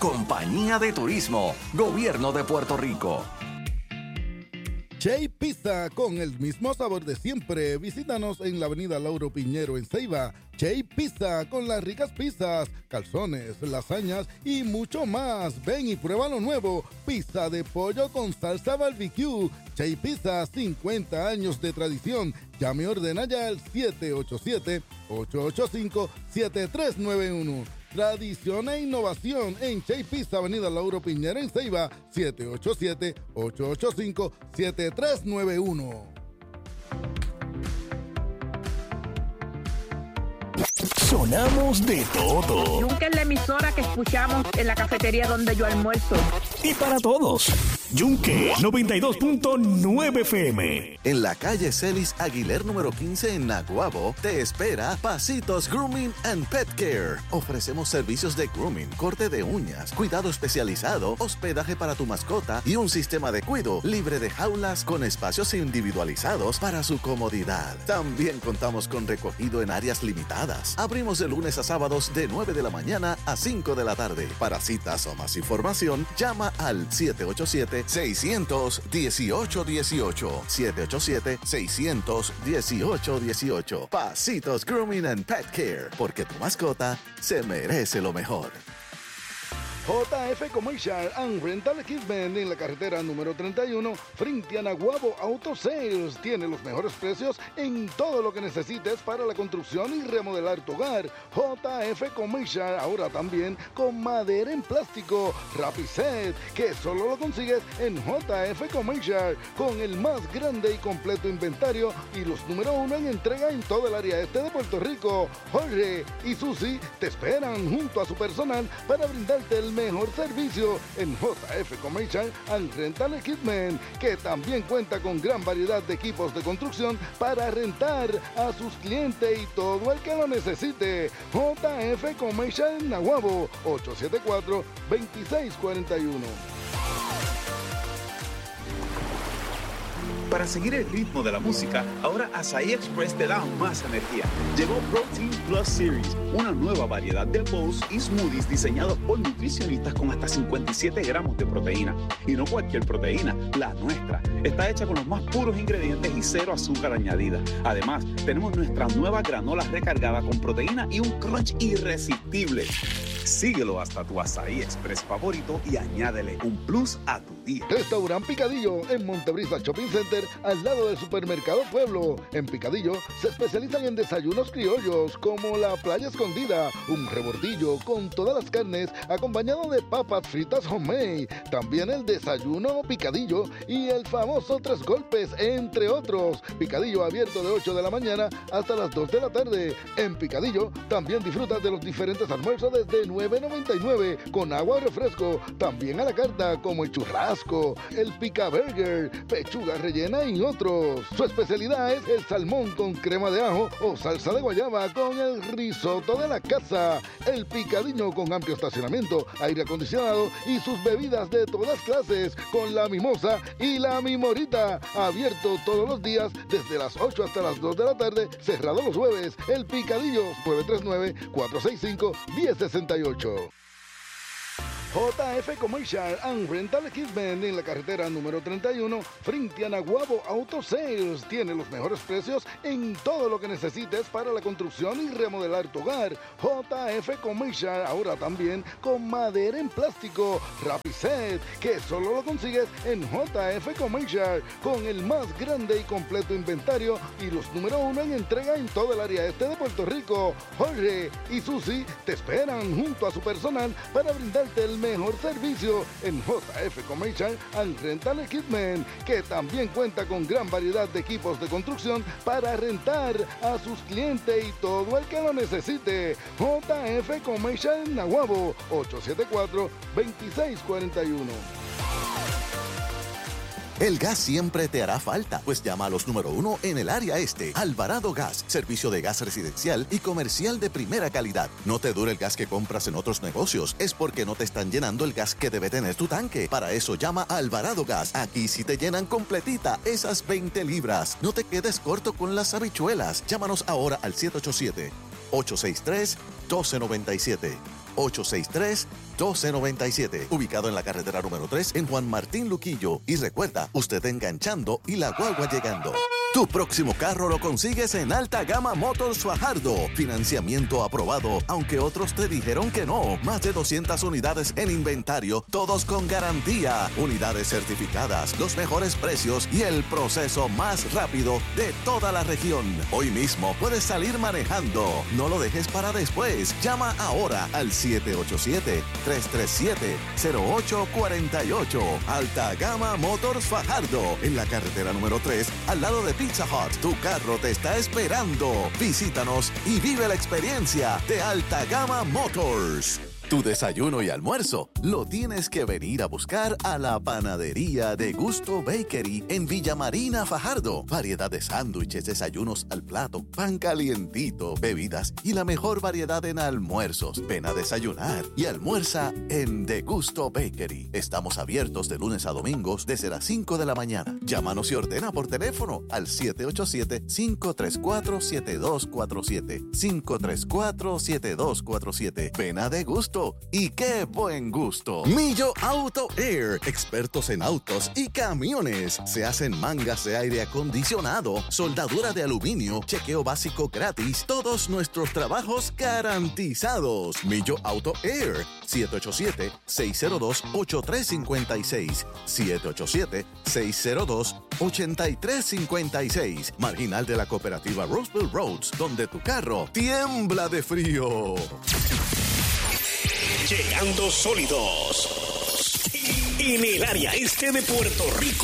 Compañía de Turismo, Gobierno de Puerto Rico. Chay Pizza, con el mismo sabor de siempre. Visítanos en la avenida Lauro Piñero en Ceiba. Chay Pizza, con las ricas pizzas, calzones, lasañas y mucho más. Ven y prueba lo nuevo. Pizza de pollo con salsa barbecue. Chay Pizza, 50 años de tradición. Llame y ordena ya al 787-885-7391. Tradición e innovación en Chay Pizza, avenida Lauro Piñero en Ceiba, 787-885-7391. Sonamos de todo. Nunca es la emisora que escuchamos en la cafetería donde yo almuerzo. Y para todos. Yunque 92.9 FM. En la calle Celis Aguiler número 15 en Naguabo, te espera Pasitos Grooming and Pet Care. Ofrecemos servicios de grooming, corte de uñas, cuidado especializado, hospedaje para tu mascota y un sistema de cuido libre de jaulas con espacios individualizados para su comodidad. También contamos con recogido en áreas limitadas. Abrimos de lunes a sábados de 9 de la mañana a 5 de la tarde. Para citas o más información, llama al 787-600-1818. 787-600-1818. Pasitos Grooming and Pet Care, porque tu mascota se merece lo mejor. JF Commercial and Rental Equipment en la carretera número 31, frente a Naguabo Auto Sales. Tiene los mejores precios en todo lo que necesites para la construcción y remodelar tu hogar. JF Commercial, ahora también con madera en plástico, Rapiset, que solo lo consigues en JF Commercial, con el más grande y completo inventario y los número 1 en entrega en todo el área este de Puerto Rico. Jorge y Susi te esperan junto a su personal para brindarte el mejor servicio en JF Commercial and Rental Equipment, que también cuenta con gran variedad de equipos de construcción para rentar a sus clientes y todo el que lo necesite. JF Commercial en Naguabo, 874-2641. Para seguir el ritmo de la música, ahora Asahi Express te da más energía. Llegó Protein Plus Series, una nueva variedad de bowls y smoothies diseñados por nutricionistas con hasta 57 gramos de proteína. Y no cualquier proteína, la nuestra. Está hecha con los más puros ingredientes y cero azúcar añadida. Además, tenemos nuestra nueva granola recargada con proteína y un crunch irresistible. Síguelo hasta tu Asahi Express favorito y añádele un plus a tu día. Restaurant Picadillo en Montebrisa Shopping Center, al lado del Supermercado Pueblo. En Picadillo se especializan en desayunos criollos como la playa escondida, un rebordillo con todas las carnes acompañado de papas fritas homemade. También el desayuno Picadillo y el famoso 3 golpes, entre otros. Picadillo abierto de 8 de la mañana hasta las 2 de la tarde. En Picadillo también disfrutas de los diferentes almuerzos desde $9.99 con agua o refresco. También a la carta como el churrasco, el pica burger, pechuga rellena y otros. Su especialidad es el salmón con crema de ajo o salsa de guayaba con el risotto de la casa. El Picadillo con amplio estacionamiento, aire acondicionado y sus bebidas de todas clases con la mimosa y la mimorita. Abierto todos los días desde las 8 hasta las 2 de la tarde, cerrado los jueves. El Picadillo, 939-465-1068. JF Commercial and Rental Equipment en la carretera número 31, frente a Naguabo Auto Sales. Tiene los mejores precios en todo lo que necesites para la construcción y remodelar tu hogar. JF Commercial, ahora también con madera en plástico, Rapiset, que solo lo consigues en JF Commercial, con el más grande y completo inventario y los número 1 en entrega en todo el área este de Puerto Rico. Jorge y Susi te esperan junto a su personal para brindarte el mejor servicio en JF Commercial and Rental Equipment, que también cuenta con gran variedad de equipos de construcción para rentar a sus clientes y todo el que lo necesite. JF Commercial en Naguabo, 874-2641. El gas siempre te hará falta, pues llama a los número 1 en el área este. Alvarado Gas, servicio de gas residencial y comercial de primera calidad. No te dure el gas que compras en otros negocios, es porque no te están llenando el gas que debe tener tu tanque. Para eso llama a Alvarado Gas. Aquí sí te llenan completita esas 20 libras. No te quedes corto con las habichuelas. Llámanos ahora al 787-863-1297. 863-1297. Ubicado en la carretera número 3 en Juan Martín Luquillo. Y recuerda, usted enganchando y la guagua llegando. Tu próximo carro lo consigues en Alta Gama Motors Fajardo. Financiamiento aprobado, aunque otros te dijeron que no. Más de 200 unidades en inventario, todos con garantía. Unidades certificadas, los mejores precios y el proceso más rápido de toda la región. Hoy mismo puedes salir manejando. No lo dejes para después. Llama ahora al 787-337-0848. Alta Gama Motors Fajardo. En la carretera número 3, al lado de Pizza Hut. Tu carro te está esperando. Visítanos y vive la experiencia de Alta Gama Motors. Tu desayuno y almuerzo lo tienes que venir a buscar a la panadería de Gusto Bakery en Villa Marina, Fajardo. Variedad de sándwiches, desayunos al plato, pan calientito, bebidas y la mejor variedad en almuerzos. Ven a desayunar y almuerza en De Gusto Bakery. Estamos abiertos de lunes a domingos desde las 5 de la mañana. Llámanos y ordena por teléfono al 787-534-7247. 534-7247. Ven a De Gusto. ¡Y qué buen gusto! Millo Auto Air, expertos en autos y camiones. Se hacen mangas de aire acondicionado, soldadura de aluminio, chequeo básico gratis, todos nuestros trabajos garantizados. Millo Auto Air, 787-602-8356. 787-602-8356. Marginal de la cooperativa Roseville Roads, donde tu carro tiembla de frío. Llegando sólidos en el área este de Puerto Rico.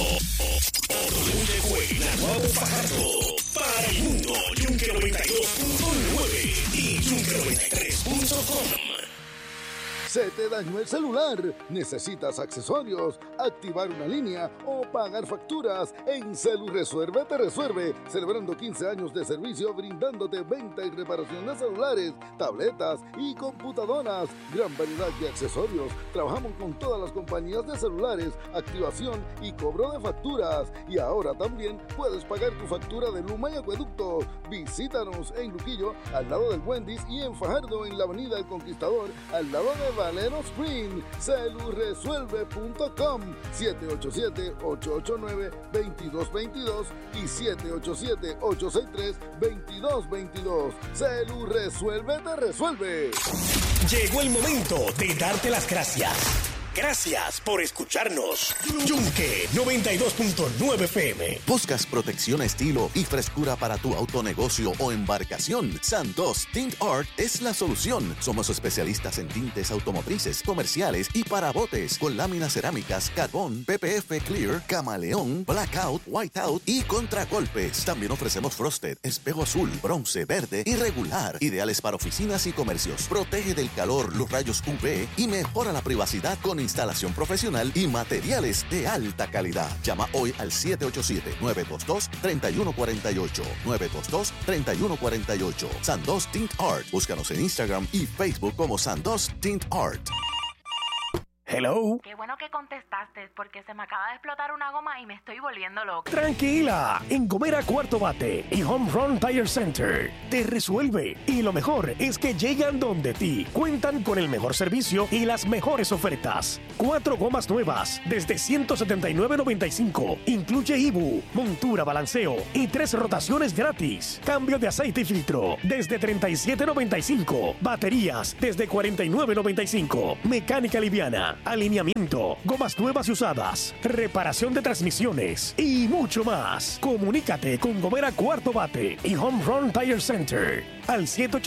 Naguabo Fajardo para el mundo. Yunque 92.9 y Yunque93.com. ¿Se te dañó el celular? ¿Necesitas accesorios, activar una línea o pagar facturas? En CeluResuelve te resuelve, celebrando 15 años de servicio brindándote venta y reparación de celulares, tabletas y computadoras. Gran variedad de accesorios. Trabajamos con todas las compañías de celulares, activación y cobro de facturas. Y ahora también puedes pagar tu factura de Luma y Acueducto. Visítanos en Luquillo, al lado del Wendy's, y en Fajardo, en la avenida El Conquistador, al lado de Valero Spring. CeluResuelve.com 787-889-2222 y 787-863-2222. CeluResuelve te resuelve. Llegó el momento de darte las gracias. Gracias por escucharnos. Yunque 92.9 FM. ¿Buscas protección, estilo y frescura para tu autonegocio o embarcación? Santos Tint Art es la solución. Somos especialistas en tintes automotrices, comerciales y para botes, con láminas cerámicas, carbón, PPF Clear, camaleón, blackout, whiteout y contragolpes. También ofrecemos frosted, espejo azul, bronce, verde y regular. Ideales para oficinas y comercios. Protege del calor, los rayos UV y mejora la privacidad con instalación profesional y materiales de alta calidad. Llama hoy al 787-922-3148. 922-3148. Sandos Tint Art. Búscanos en Instagram y Facebook como Sandos Tint Art. Hello. Qué bueno que contestaste, porque se me acaba de explotar una goma y me estoy volviendo loca. Tranquila, en Gomera Cuarto Bate y Home Run Tire Center te resuelve. Y lo mejor es que llegan donde ti. Cuentan con el mejor servicio y las mejores ofertas. 4 gomas nuevas desde $179.95. Incluye IBU, montura, balanceo y 3 rotaciones gratis. Cambio de aceite y filtro desde $37.95. Baterías desde $49.95. Mecánica liviana, alineamiento, gomas nuevas y usadas, reparación de transmisiones y mucho más. Comunícate con Gomera Cuarto Bate y Home Run Tire Center al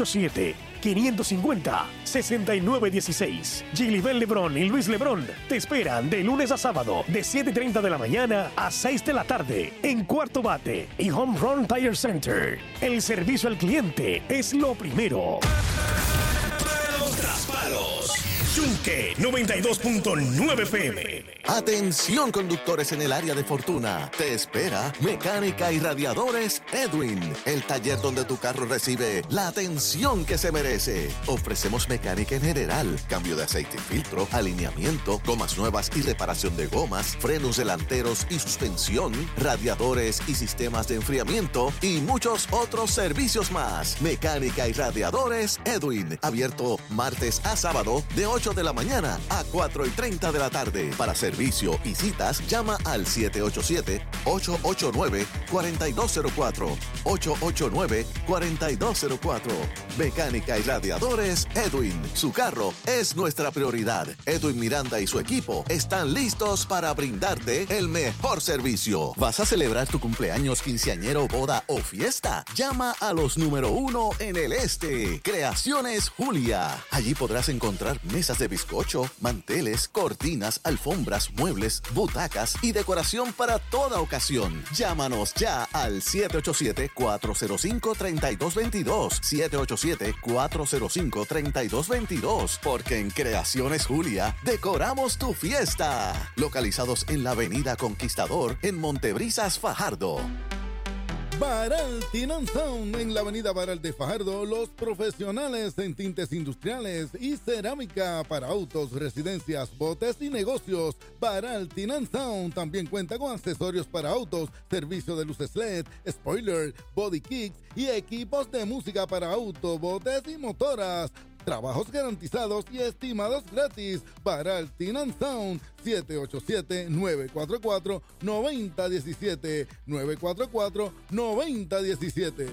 787-550-6916. Gilibel Lebrón y Luis Lebrón te esperan de lunes a sábado de 7:30 de la mañana a 6 de la tarde en Cuarto Bate y Home Run Tire Center. El servicio al cliente es lo primero. Los traspalos. Yunque 92.9 FM. Atención conductores en el área de Fortuna. Te espera Mecánica y Radiadores Edwin, el taller donde tu carro recibe la atención que se merece. Ofrecemos mecánica en general, cambio de aceite y filtro, alineamiento, gomas nuevas y reparación de gomas, frenos delanteros y suspensión, radiadores y sistemas de enfriamiento y muchos otros servicios más. Mecánica y Radiadores Edwin, abierto martes a sábado de 8 de la mañana a 4:30 de la tarde. Para servicio y citas, llama al 787-889-4204. 889-4204. Mecánica y Radiadores Edwin. Su carro es nuestra prioridad. Edwin Miranda y su equipo están listos para brindarte el mejor servicio. ¿Vas a celebrar tu cumpleaños, quinceañero, boda o fiesta? Llama a los número 1 en el este. Creaciones Julia. Allí podrás encontrar mesas de bizcocho, manteles, cortinas, alfombras, muebles, butacas y decoración para toda ocasión. Llámanos ya al 787-405-3222. 787-405-3222. Porque en Creaciones Julia decoramos tu fiesta. Localizados en la Avenida Conquistador en Montebrisas, Fajardo. Baral Tin & Sound en la avenida Baral de Fajardo, los profesionales en tintes industriales y cerámica para autos, residencias, botes y negocios. Baral Tin & Sound también cuenta con accesorios para autos, servicio de luces LED, spoiler, body kits y equipos de música para auto, botes y motoras. Trabajos garantizados y estimados gratis. Baral Tin & Sound, 787-944-9017. 944-9017.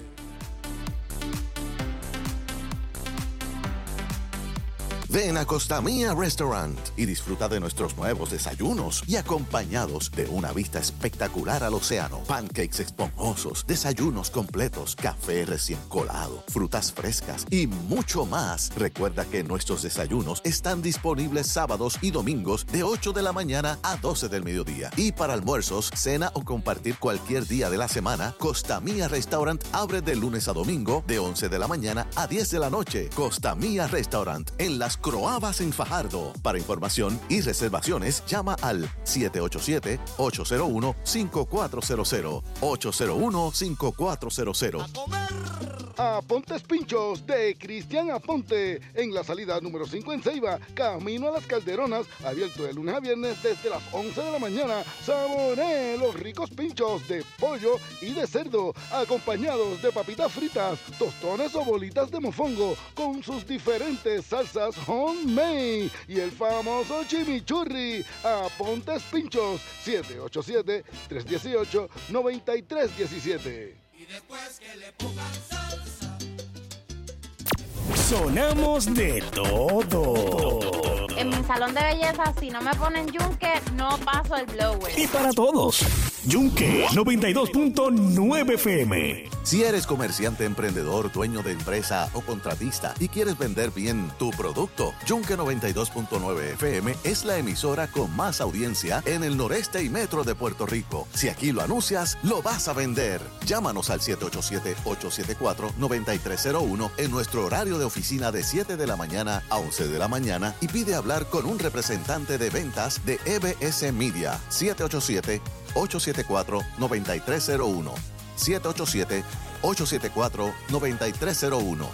Ven a Costa Mía Restaurant y disfruta de nuestros nuevos desayunos y acompañados de una vista espectacular al océano, pancakes esponjosos, desayunos completos, café recién colado, frutas frescas y mucho más. Recuerda que nuestros desayunos están disponibles sábados y domingos de 8 de la mañana a 12 del mediodía. Y para almuerzos, cena o compartir cualquier día de la semana, Costa Mía Restaurant abre de lunes a domingo de 11 de la mañana a 10 de la noche. Costa Mía Restaurant en Las Croabas en Fajardo. Para información y reservaciones, llama al 787-801-5400. 801-5400. Apontes Pinchos de Cristian Aponte en la salida número 5 en Ceiba, camino a Las Calderonas, abierto de lunes a viernes desde las 11 de la mañana. Saboree los ricos pinchos de pollo y de cerdo, acompañados de papitas fritas, tostones o bolitas de mofongo con sus diferentes salsas homemade y el famoso chimichurri. Apontes Pinchos, 787-318-9317. Y después que le pongan salsa. Sonamos de todo. En mi salón de belleza, si no me ponen yunque, no paso el blower. Y para todos, Yunque 92.9 FM. Si eres comerciante, emprendedor, dueño de empresa o contratista y quieres vender bien tu producto, Yunque 92.9 FM es la emisora con más audiencia en el noreste y metro de Puerto Rico. Si aquí lo anuncias, lo vas a vender. Llámanos al 787-874-9301 en nuestro horario de oficina de 7 de la mañana a 11 de la mañana y pide hablar con un representante de ventas de EBS Media. 787-874-9301. 787-874-9301.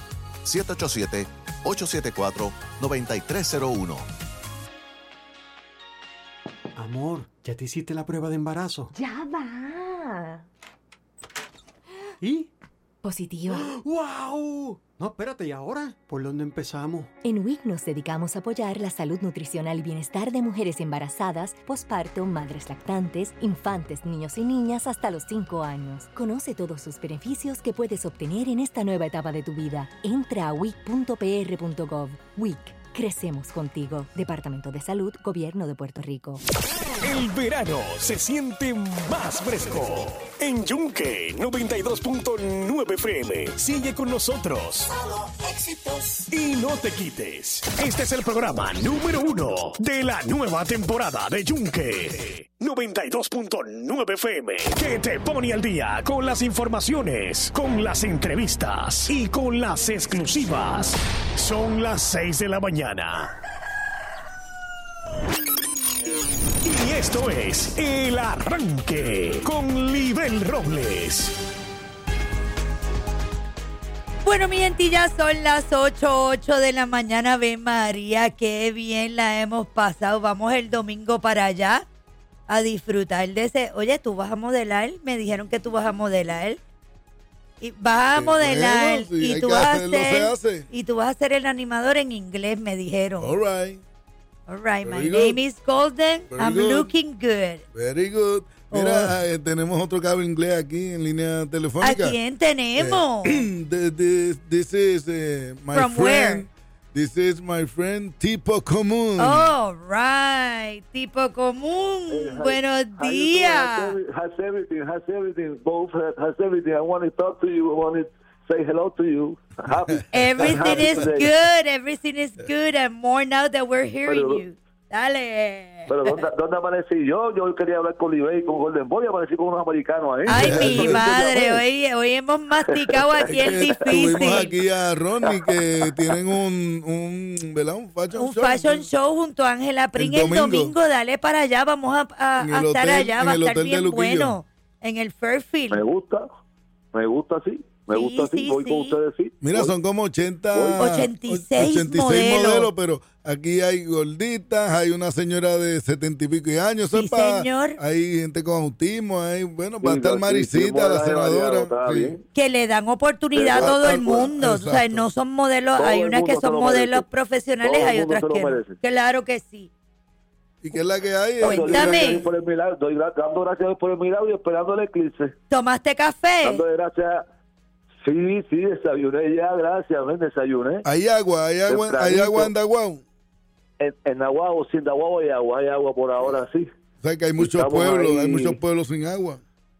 787-874-9301. Amor, ¿ya te hiciste la prueba de embarazo? ¡Ya va! ¿Y? Positiva. ¡Wow! No, espérate, ¿y ahora? ¿Por dónde empezamos? En WIC nos dedicamos a apoyar la salud nutricional y bienestar de mujeres embarazadas, posparto, madres lactantes, infantes, niños y niñas hasta los 5 años. Conoce todos sus beneficios que puedes obtener en esta nueva etapa de tu vida. Entra a wic.pr.gov. WIC. Crecemos contigo. Departamento de Salud, Gobierno de Puerto Rico. El verano se siente más fresco. En Yunque 92.9 FM. Sigue con nosotros. Y no te quites. Este es el programa número 1 de la nueva temporada de Yunque 92.9 FM, que te pone al día con las informaciones, con las entrevistas y con las exclusivas. Son las 6 de la mañana. Y esto es El Arranque con Libel Robles. Bueno, mi gente, ya son las 8 de la mañana. Ve María, qué bien la hemos pasado. Vamos el domingo para allá a disfrutar de ese. Oye, ¿tú vas a modelar? Me dijeron que tú vas a modelar. Y vas a modelar, bueno, sí, y tú vas a hacer, y tú vas a ser el animador en inglés, me dijeron. All right. All right, my Very name good. is Golden. Very I'm good. looking good. Very good. Mira, tenemos otro cabo inglés aquí en línea ¿A telefónica. quién tenemos? This is my From friend. where? This is my friend Tipo Común. All right, Tipo Común. Buenos días. Has everything. Both has everything. I want to talk to you. I want to say hello to you. Happy. Everything is today. good. Everything is good, and more now that we're hearing you. Dale. Pero ¿dónde amanecí yo? Yo quería hablar con Libey y con Golden Boy. Amanecí con unos americanos ahí. Ay, mi madre. Hoy hemos masticado aquí el Tuvimos difícil. aquí a Ronnie que tienen un ¿verdad? Un fashion show. Fashion show junto a Ángela Pring el domingo. Dale para allá. Vamos a En el estar hotel- allá. en Va a el estar hotel de bien Luquillo. bueno. En el Fairfield. Me gusta así. Me gusta así. Voy con ustedes, sí. Mira, Voy. son como 86 modelos. modelos, pero aquí hay gorditas, hay una señora de 70 y pico de años. Eso Sí, es para, señor. hay gente con autismo, hay, bueno, va a Sí, estar sí, Marisita, la modelaje variado, senadora. está Sí. bien. Que le dan oportunidad a todo el mundo. O sea, Exacto. no son modelos. Todo Hay el unas que mundo se son lo modelos merece. profesionales, Todo el hay mundo otras se lo que no. merece. Claro que sí. ¿Y qué es la que hay? Cuéntame. Por el milagro. Dando gracias por el milagro y esperando el eclipse. ¿Tomaste café? Dando gracias. Sí, desayuné ya, gracias, desayuné. Hay agua en Daguao. En Nahuatl, sin Nahuatl hay agua por ahora, sí. O sea que hay muchos Estamos pueblos, ahí. hay muchos pueblos sin agua.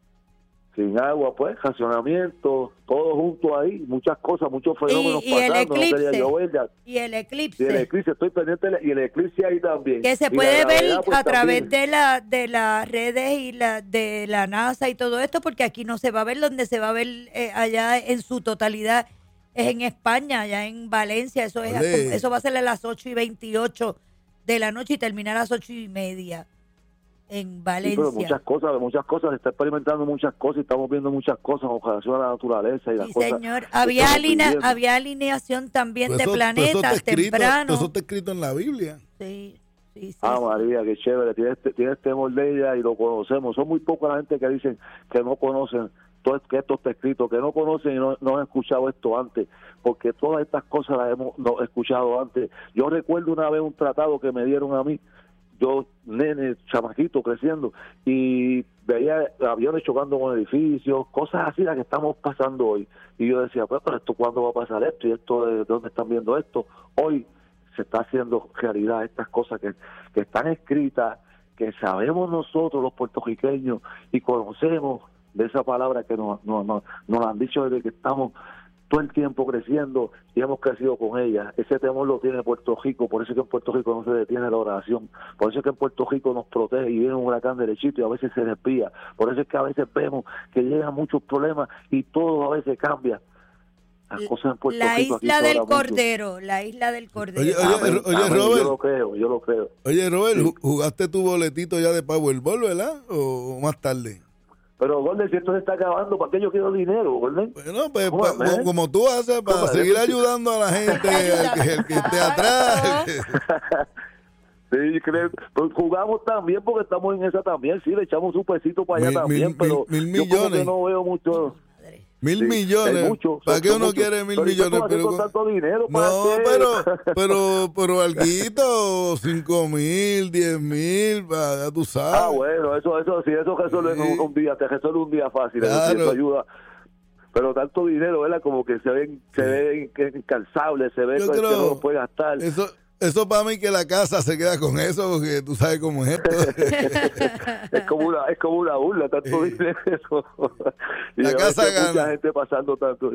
Sin agua, pues, racionamiento, todo junto ahí, muchas cosas, muchos fenómenos Y el pasando, no quería eclipse. llover ya. Y el Y el eclipse. eclipse, estoy pendiente, y el eclipse ahí también. Que se Y puede la ver gravedad, pues, a través también. de las redes y de la NASA y todo esto, porque aquí no se va a ver. Donde se va a ver allá en su totalidad es en España, allá en Valencia. Eso va a ser a las 8:28 de la noche y terminar a las 8:30 en Sí, Valencia. pero muchas cosas, se está experimentando muchas cosas y estamos viendo muchas cosas con relación a la naturaleza y las Sí, cosas. señor. que Había, estamos viviendo. había alineación también Todo de eso- todo eso planetas está escrito- temprano. todo eso está escrito en la Biblia. Sí. María, qué chévere, tienes temor de ella y lo conocemos. Son muy pocas la gente que dicen que no conocen que esto está escrito, que no conocen y no han escuchado esto antes, porque todas estas cosas las hemos no, escuchado antes. Yo recuerdo una vez un tratado que me dieron a mí, yo, nene, chamaquito, creciendo, y veía aviones chocando con edificios, cosas así las que estamos pasando hoy. Y yo decía, pues, pero esto, ¿cuándo va a pasar esto? ¿Y esto de dónde están viendo esto? Hoy se está haciendo realidad estas cosas que están escritas, que sabemos nosotros los puertorriqueños y conocemos de esa palabra que nos han dicho desde que estamos todo el tiempo creciendo y hemos crecido con ella. Ese temor lo tiene Puerto Rico, por eso es que en Puerto Rico no se detiene la oración, por eso es que en Puerto Rico nos protege y viene un huracán derechito y a veces se desvía, por eso es que a veces vemos que llegan muchos problemas y todo a veces cambia. Las cosas en Puerto La Rico aquí isla del sobra mucho. Cordero, la isla del Cordero. Oye, Amén, Robert. Yo lo creo. Oye, Robert, ¿jugaste tu boletito ya de Powerball, verdad? ¿O más tarde? Pero, Golden, si esto se está acabando, ¿para qué yo quiero dinero, Golden? Bueno, pues como tú haces para seguir ayudando a la gente, el que esté atrás. Sí, pues jugamos también porque estamos en esa también, sí, le echamos un pesito para allá también, pero mil yo como millones. que no veo mucho. 1.000 Sí, millones. hay muchos, ¿Para son qué uno muchos. quiere 1.000 Pero ¿y qué tú millones? haces con tanto dinero? ¿Para No, qué? pero alguito, 5.000, 10.000, ya tú sabes. Ah, bueno, eso sí, eso resuelve un día, te resuelve un día fácil, Claro. eso ayuda. Pero tanto dinero, ¿verdad? Como que se ve incalzable, se ve Yo que creo- no lo puede gastar. Eso para mí que la casa se queda con eso, porque tú sabes cómo es esto. Es como una burla, tanto dinero. Y La a casa veces gana. mucha gente pasando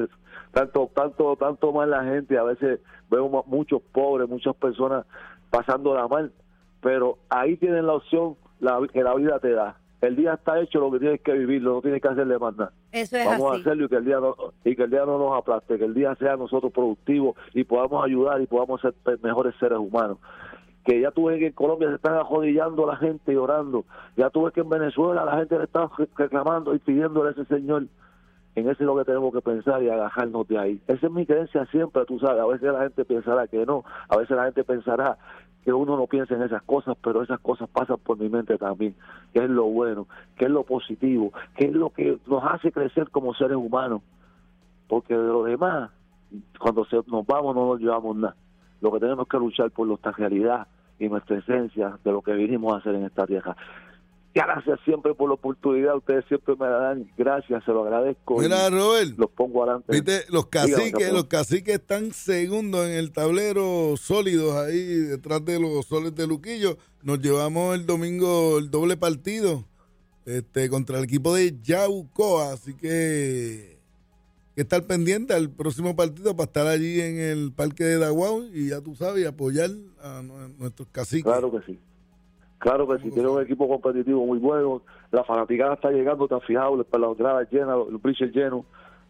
tanto mal la gente. A veces vemos muchos pobres, muchas personas pasándola mal. Pero ahí tienen la opción que la vida te da. El día está hecho, lo que tienes que vivirlo, no tienes que hacerle más nada. Eso es Vamos así. a hacerlo y que el día no nos aplaste, que el día sea nosotros productivos y podamos ayudar y podamos ser mejores seres humanos. que ya tú ves que en Colombia se están ajodillando la gente y orando, ya tú ves que en Venezuela la gente le está reclamando y pidiéndole a ese Señor. En eso es lo que tenemos que pensar y agajarnos de ahí. Esa es mi creencia siempre, tú sabes. A veces la gente pensará que no, a veces la gente pensará que uno no piensa en esas cosas, pero esas cosas pasan por mi mente también. ¿Qué es lo bueno? ¿Qué es lo positivo? ¿Qué es lo que nos hace crecer como seres humanos? Porque de lo demás, cuando nos vamos no nos llevamos nada. Lo que tenemos que luchar por nuestra realidad y nuestra esencia de lo que vinimos a hacer en esta tierra. Gracias siempre por la oportunidad, ustedes siempre me la dan, gracias, se lo agradezco. Mira, Robert, los pongo adelante. Viste, los caciques están segundos en el tablero, sólidos ahí detrás de los Soles de Luquillo. Nos llevamos el domingo el doble partido contra el equipo de Yabucoa, así que estar pendiente al próximo partido para estar allí en el parque de Daguao y ya tú sabes, apoyar a nuestros caciques. Claro que sí. Claro que sí, tiene un equipo competitivo muy bueno, la fanaticada está llegando, te has fijado, las gradas llenas, los bleachers llenos.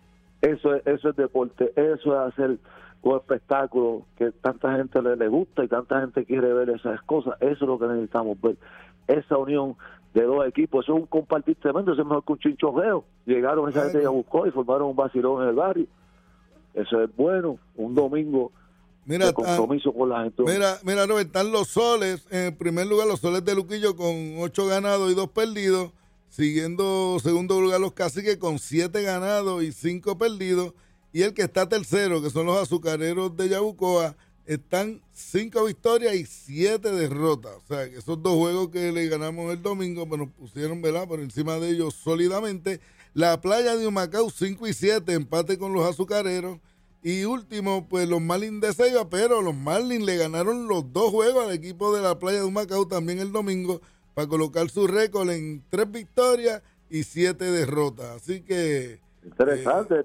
Eso es deporte, eso es hacer un espectáculo que tanta gente le gusta y tanta gente quiere ver esas cosas. Eso es lo que necesitamos ver, esa unión de dos equipos. Eso es un compartir tremendo, eso es mejor que un chinchorreo. Llegaron esa gente ya buscó y formaron un vacilón en el barrio. Eso es bueno, un domingo. Mira, de compromiso con la gente. Mira, Robert, están los Soles. En primer lugar, los Soles de Luquillo con 8 ganados y 2 perdidos. Siguiendo segundo lugar los Caciques con 7 ganados y 5 perdidos. Y el que está tercero, que son los Azucareros de Yabucoa, están 5 victorias y 7 derrotas. O sea, que esos 2 juegos que le ganamos el domingo, pues nos pusieron, ¿verdad?, por encima de ellos sólidamente. La Playa de Humacao 5 y 7, empate con los Azucareros. Y último, pues los Marlins de Ceiba, pero los Marlins le ganaron los 2 juegos al equipo de la Playa de Humacao también el domingo para colocar su récord en 3 victorias y 7 derrotas. Así que... Interesante.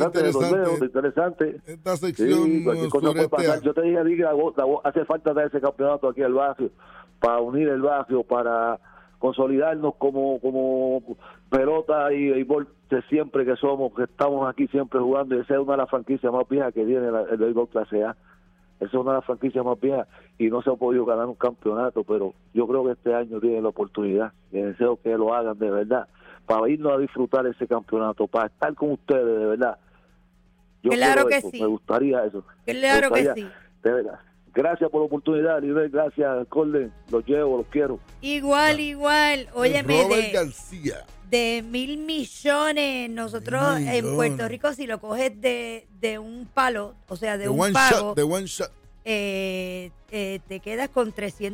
Esta sección sí, puede pasar. Yo te dije, hace falta dar ese campeonato aquí al barrio, para unir el barrio, para consolidarnos como pelota y béisbol de siempre que somos, que estamos aquí siempre jugando, y esa es una de las franquicias más viejas que tiene el béisbol clase A. Esa es una de las franquicias más viejas y no se ha podido ganar un campeonato, pero yo creo que este año tienen la oportunidad y deseo que lo hagan de verdad, para irnos a disfrutar ese campeonato, para estar con ustedes de verdad. Yo claro que eso, sí. Me gustaría eso. Claro que sí. De verdad. Gracias por la oportunidad, Libre, gracias, Colden, los llevo, los quiero. Igual. Óyeme, Robert García. De 1,000 millones, nosotros en Puerto Rico, si lo coges de un palo, o sea, de un pago, de one shot, te quedas con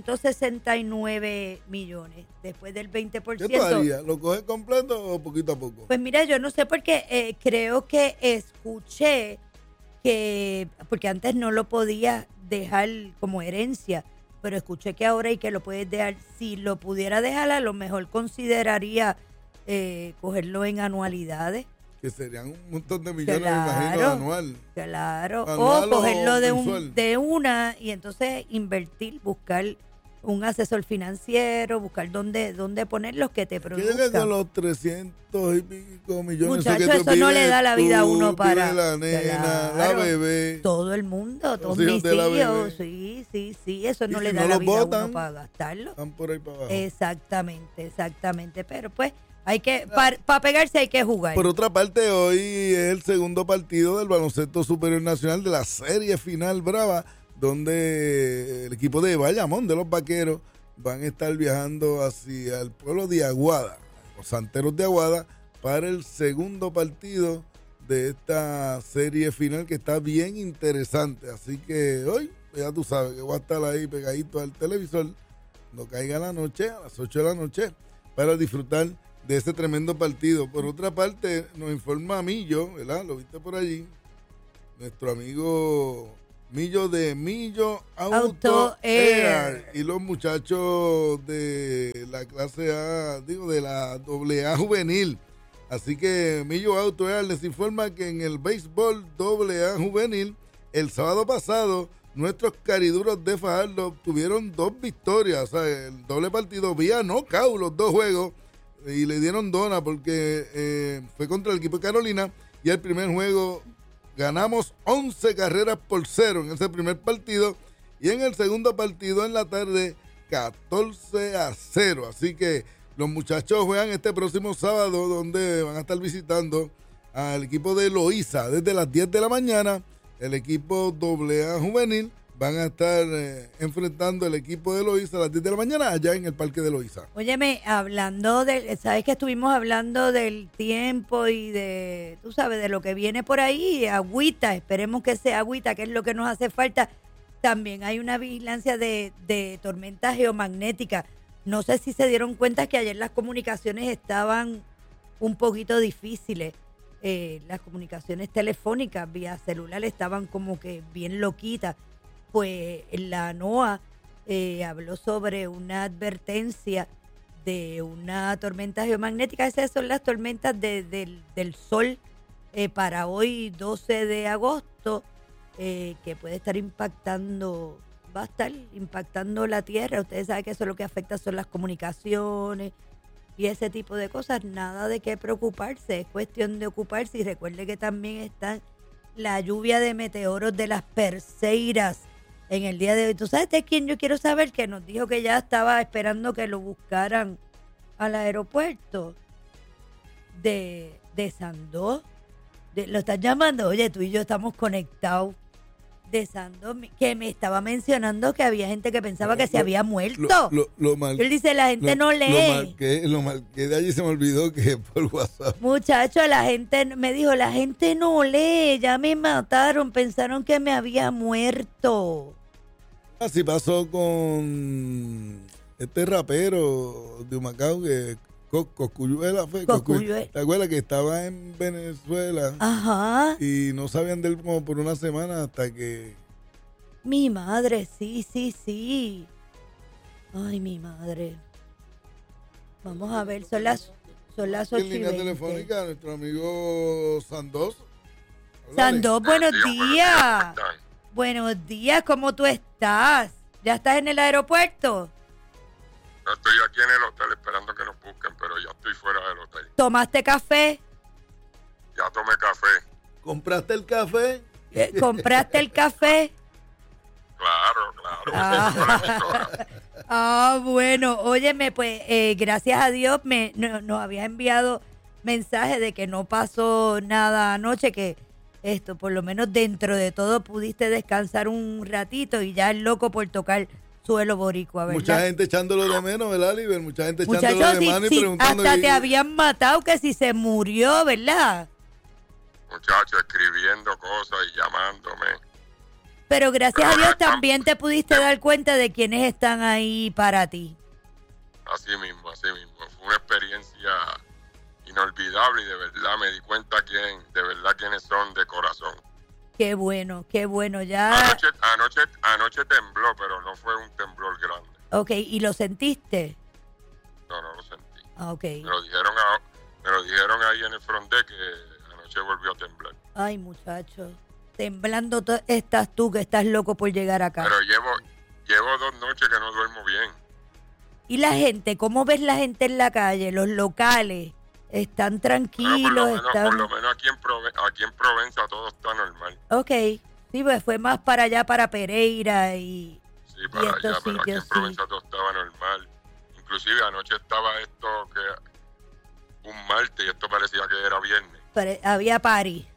369 millones después del 20%. ¿Qué tú harías? ¿Lo coges completo o poquito a poco? Pues mira, yo no sé porque creo que escuché que, porque antes no lo podías dejar como herencia, pero escuché que ahora y que lo puedes dejar, si lo pudiera dejar, a lo mejor consideraría cogerlo en anualidades. Que serían un montón de millones, me imagino, anual. Claro, ¿Anual o cogerlo de una y entonces invertir, buscar un asesor financiero, buscar dónde poner los que te produzcan. Que con los 300 y pico millones. Muchachos, eso no le da la vida a uno para... La nena, la bebé. Todo el mundo, todos mis hijos. Sí, eso no le da la vida a uno para gastarlo. Están por ahí para abajo. Exactamente. Pero pues, hay que para pegarse hay que jugar. Por otra parte, hoy es el segundo partido del baloncesto superior nacional de la serie final brava, donde el equipo de Bayamón, de los Vaqueros, van a estar viajando hacia el pueblo de Aguada, los Santeros de Aguada, para el segundo partido de esta serie final que está bien interesante. Así que hoy, ya tú sabes que voy a estar ahí pegadito al televisor, cuando caiga la noche, a las 8 de la noche, para disfrutar de ese tremendo partido. Por otra parte, nos informa Millo, ¿verdad? Lo viste por allí, nuestro amigo Millo de Millo Auto Air y los muchachos de la clase A, de la AA juvenil. Así que Millo Auto Air les informa que en el béisbol AA juvenil, el sábado pasado, nuestros cariduros de Fajardo obtuvieron 2 victorias, o sea, el doble partido vía knockout, los 2 juegos, y le dieron dona porque fue contra el equipo de Carolina, y el primer juego ganamos 11 carreras por 0 en ese primer partido, Y en el segundo partido en la tarde, 14-0. Así que los muchachos juegan este próximo sábado, donde van a estar visitando al equipo de Loíza desde las 10 de la mañana. El equipo AA juvenil van a estar enfrentando el equipo de Loíza a las 10 de la mañana allá en el Parque de Loíza. Óyeme, sabes que estuvimos hablando del tiempo y de, tú sabes, de lo que viene por ahí, agüita, esperemos que sea agüita, que es lo que nos hace falta. También hay una vigilancia de tormentas geomagnéticas. No sé si se dieron cuenta que ayer las comunicaciones estaban un poquito difíciles. Las comunicaciones telefónicas vía celular estaban como que bien loquitas. Pues la NOAA habló sobre una advertencia de una tormenta geomagnética. Esas son las tormentas del sol para hoy 12 de agosto, que puede estar va a estar impactando la Tierra. Ustedes saben que eso lo que afecta son las comunicaciones y ese tipo de cosas. Nada de qué preocuparse, es cuestión de ocuparse. Y recuerde que también está la lluvia de meteoros de las Perseidas en el día de hoy. ¿Tú sabes de quién yo quiero saber? Que nos dijo que ya estaba esperando que lo buscaran al aeropuerto de Sandó. Lo están llamando. Oye, tú y yo estamos conectados. De Sandó, que me estaba mencionando que había gente que pensaba que se había muerto. Él dice, la gente no lee. Lo marqué de allí, se me olvidó que por WhatsApp. Muchacho, la gente me dijo, la gente no lee, ya me mataron, pensaron que me había muerto. Así pasó con este rapero de Humacao, que Cosculluela fue. ¿Te acuerdas que estaba en Venezuela? Ajá. Y no sabían de él como por una semana hasta que... Mi madre, sí. Ay, mi madre. Vamos a ver, son las 8:20. En línea telefónica, nuestro amigo Sandós. Sandós, buenos días. Buenos días, ¿cómo tú estás? ¿Ya estás en el aeropuerto? No, estoy aquí en el hotel esperando que nos busquen, pero ya estoy fuera del hotel. ¿Tomaste café? Ya tomé café. ¿Compraste el café? ¿Compraste el café? Claro. Bueno, óyeme, pues gracias a Dios nos había enviado mensaje de que no pasó nada anoche, que esto, por lo menos dentro de todo, pudiste descansar un ratito y ya es loco por tocar suelo boricua, ¿verdad? Mucha gente echándolo de menos, ¿verdad, Liber? Mucha gente echándolo de mano y preguntando. Hasta te habían matado, que si se murió, ¿verdad? Muchachos, escribiendo cosas y llamándome. Pero gracias a Dios también te pudiste dar cuenta de quiénes están ahí para ti. Así mismo. Fue una experiencia inolvidable y de verdad me di cuenta quiénes son de corazón. Qué bueno, ya. Anoche tembló, pero no fue un temblor grande. Ok, ¿y lo sentiste? No lo sentí. Ok. Me lo dijeron ahí en el front deck que anoche volvió a temblar. Ay, muchacho, temblando estás tú, que estás loco por llegar acá. Pero llevo 2 noches que no duermo bien. ¿Y la gente? ¿Cómo ves la gente en la calle? Los locales están tranquilos. Por lo menos aquí en Provenza todo está normal. Ok, sí, pues fue más para allá, para Pereira y para estos allá, pero aquí en sitios, Provenza todo estaba normal. Inclusive anoche estaba esto que un martes y esto parecía que era viernes. Había party.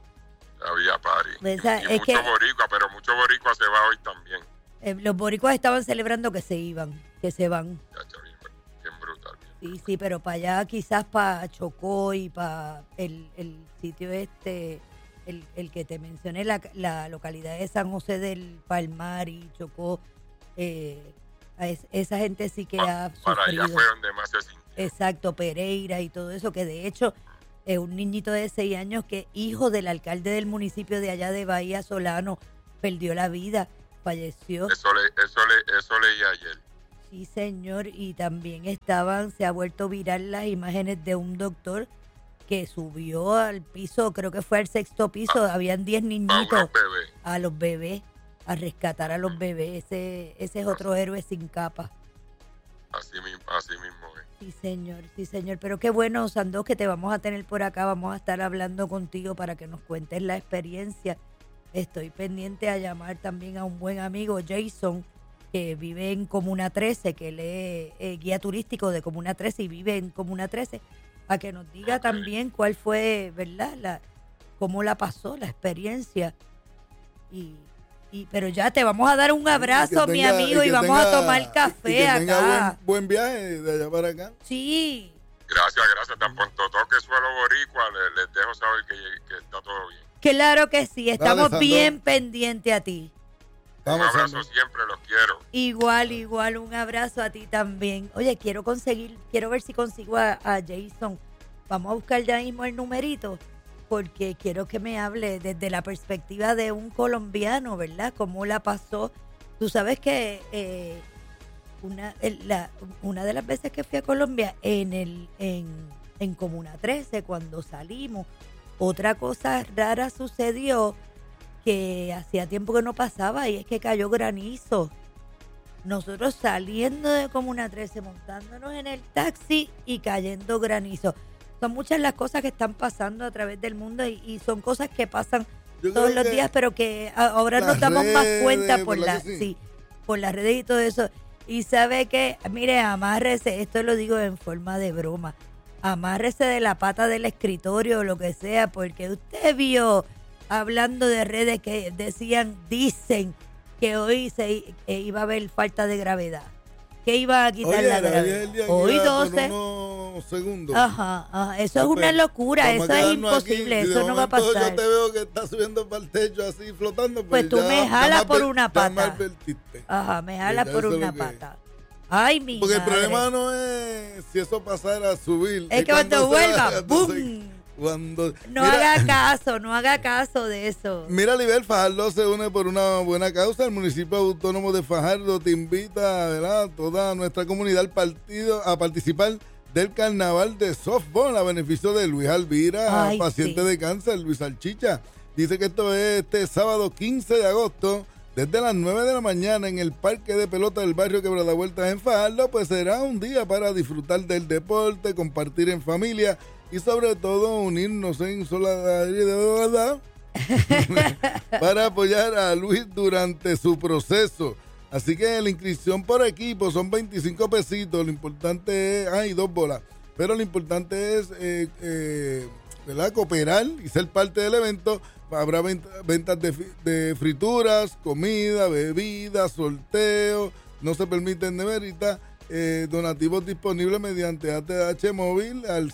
Y mucho boricua, pero mucho boricua se va hoy también. Los boricuas estaban celebrando que se van. Bien brutal. Sí, pero para allá quizás para Chocó y para el sitio el que te mencioné, la localidad de San José del Palmar y Chocó, esa gente sí que ha sufrido. Para allá fue donde más se sintió. Exacto, Pereira y todo eso, que de hecho un niñito de 6 años que hijo del alcalde del municipio de allá de Bahía Solano perdió la vida, falleció. Eso leí ayer. Sí, señor, y también se ha vuelto viral las imágenes de un doctor que subió al piso, creo que fue al 6º piso, habían 10 niñitos, a los bebés, a rescatar a los bebés. Ese es otro héroe sin capa. Así mismo es. Sí, señor, pero qué bueno, Sandós, que te vamos a tener por acá, vamos a estar hablando contigo para que nos cuentes la experiencia Estoy pendiente a llamar también a un buen amigo, Jason, que vive en Comuna 13, que él es guía turístico de Comuna 13 y vive en Comuna 13, a que nos diga también cuál fue, ¿verdad? Cómo la pasó, la experiencia. Pero ya te vamos a dar un abrazo, mi amigo, y vamos a tomar café acá. Tenga buen viaje de allá para acá. Sí. Gracias. Tan pronto toque suelo boricua, les dejo saber que está todo bien. Claro que sí, estamos Dale, bien pendientes a ti. Un abrazo siempre, los quiero. Igual, un abrazo a ti también. Oye, quiero ver si consigo a Jason. Vamos a buscar ya mismo el numerito, porque quiero que me hable desde la perspectiva de un colombiano, ¿verdad? Cómo la pasó. Tú sabes que una de las veces que fui a Colombia en Comuna 13, cuando salimos, otra cosa rara sucedió que hacía tiempo que no pasaba, y es que cayó granizo. Nosotros saliendo de Comuna 13, montándonos en el taxi y cayendo granizo. Son muchas las cosas que están pasando a través del mundo y son cosas que pasan todos los días, pero que ahora nos damos más cuenta por las redes y todo eso. Y sabe que, mire, amárrese, esto lo digo en forma de broma, amárrese de la pata del escritorio o lo que sea, porque usted vio, hablando de redes, que dicen que hoy iba a haber falta de gravedad, que iba a quitar la gravedad. Hoy 12 segundos. Ajá, eso es una locura, eso es imposible, aquí, eso no va a pasar. Yo te veo que está subiendo para el techo así flotando. Pues tú me jalas por una pata. Ajá, me jalas por una pata. Ay, mi Porque madre. el problema no es si eso pasara a subir. Es que cuando vuelva, ¡bum! No haga caso de eso. Mira, Libel, Fajardo se une por una buena causa. El municipio autónomo de Fajardo te invita, ¿verdad?, toda nuestra comunidad a participar del carnaval de softball a beneficio de Luis Alvira, paciente de cáncer, Luis Salchicha. Dice que esto es este sábado 15 de agosto, desde las 9 de la mañana en el parque de pelota del barrio Quebrada Vueltas en Fajardo. Pues será un día para disfrutar del deporte, compartir en familia y sobre todo unirnos en solidaridad para apoyar a Luis durante su proceso. Así que la inscripción por equipo son 25 pesitos. Lo importante es, hay 2 bolas, pero lo importante es ¿verdad?, cooperar y ser parte del evento. Habrá ventas de frituras, comida, bebidas, sorteo, no se permiten neveritas. Donativos disponibles mediante ATH móvil al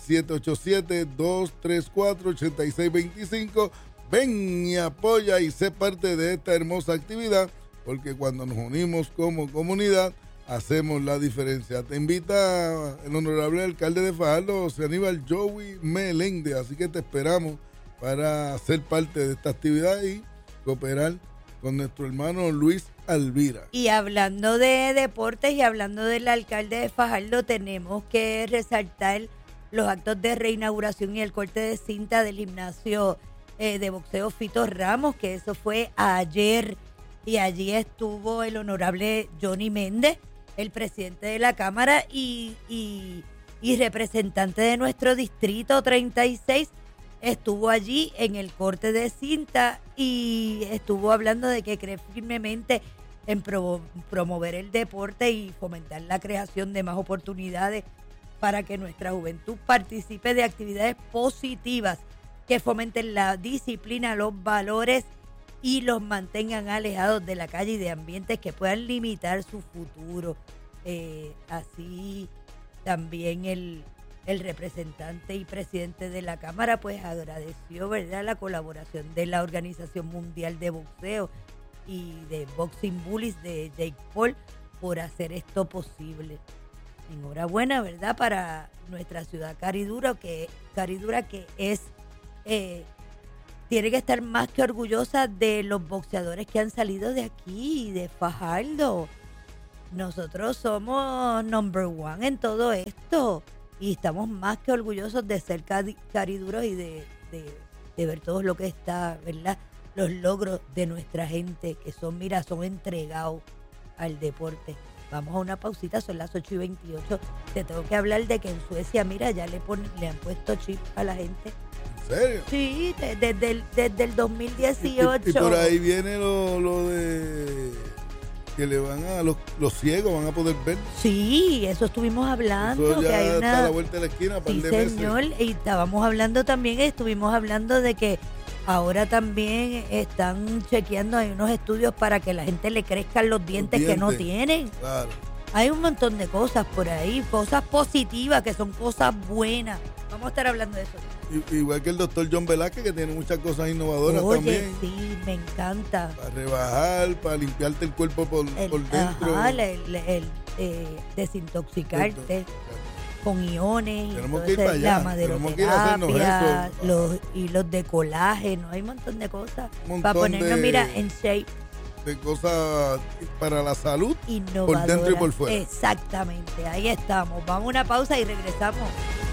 787-234-8625. Ven y apoya y sé parte de esta hermosa actividad, porque cuando nos unimos como comunidad hacemos la diferencia. Te invita el honorable alcalde de Fajardo, José Aníbal Joey Meléndez, así que te esperamos para ser parte de esta actividad y cooperar con nuestro hermano Luis Alvira. Y hablando de deportes y hablando del alcalde de Fajardo, tenemos que resaltar los actos de reinauguración y el corte de cinta del gimnasio de boxeo Fito Ramos, que eso fue ayer. Y allí estuvo el honorable Johnny Méndez, el presidente de la Cámara y representante de nuestro distrito 36. Estuvo allí en el corte de cinta y estuvo hablando de que cree firmemente en promover el deporte y fomentar la creación de más oportunidades para que nuestra juventud participe de actividades positivas que fomenten la disciplina, los valores y los mantengan alejados de la calle y de ambientes que puedan limitar su futuro. Así también el representante y presidente de la Cámara pues agradeció, ¿verdad?, la colaboración de la Organización Mundial de Boxeo y de Boxing Bullies de Jake Paul por hacer esto posible. Enhorabuena, ¿verdad?, para nuestra ciudad Caridura, que es tiene que estar más que orgullosa de los boxeadores que han salido de aquí, de Fajardo. Nosotros somos number one en todo esto y estamos más que orgullosos de ser cariduros y de ver todo lo que está, ¿verdad?, los logros de nuestra gente que son entregados al deporte. Vamos a una pausita, son las 8:28. Te tengo que hablar de que en Suecia, mira, ya le han puesto chip a la gente. serio? Sí, desde el 2018. Y por ahí viene lo de que le van a los ciegos van a poder ver. Sí, eso estuvimos hablando. Eso ya que hay está a la vuelta de la esquina, par sí, de meses. señor, y estuvimos hablando de que ahora también están chequeando, hay unos estudios para que la gente le crezcan los dientes que no tienen. Claro. Hay un montón de cosas por ahí, cosas positivas que son cosas buenas. Vamos a estar hablando de eso. Igual que el doctor John Velázquez, que tiene muchas cosas innovadoras también. Sí, me encanta. Para rebajar, para limpiarte el cuerpo por dentro. Ajá, desintoxicarte con iones. Tenemos que ir para allá. La maderoterapia, los hilos de colágeno. Hay un montón de cosas. Para ponernos, en shape. De cosas para la salud, innovadoras, por dentro y por fuera. Exactamente, ahí estamos. Vamos a una pausa y regresamos.